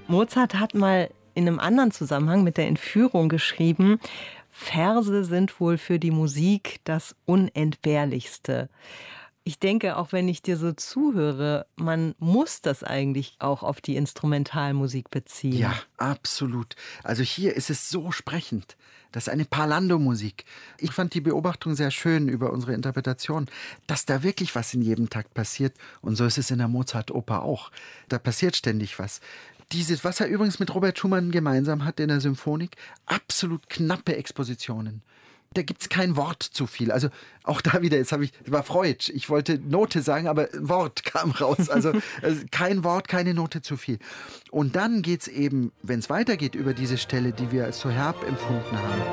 Mozart hat mal in einem anderen Zusammenhang mit der Entführung geschrieben, Verse sind wohl für die Musik das Unentbehrlichste. Ich denke, auch wenn ich dir so zuhöre, man muss das eigentlich auch auf die Instrumentalmusik beziehen. Ja, absolut. Also hier ist es so sprechend. Das ist eine Parlando-Musik. Ich fand die Beobachtung sehr schön über unsere Interpretation, dass da wirklich was in jedem Takt passiert. Und so ist es in der Mozart-Oper auch. Da passiert ständig was. Dieses, was er übrigens mit Robert Schumann gemeinsam hat in der Symphonik, absolut knappe Expositionen. Da gibt es kein Wort zu viel. Also auch da wieder, das war Freud. Ich wollte Note sagen, aber ein Wort kam raus. Also kein Wort, keine Note zu viel. Und dann geht es eben, wenn es weitergeht, über diese Stelle, die wir als so herb empfunden haben.